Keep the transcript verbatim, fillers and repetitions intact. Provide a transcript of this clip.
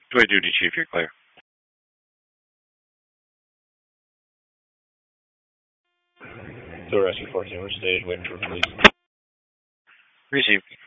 Doing duty, Chief. You're clear. So rescue four zero stage, waiting for police. Receive.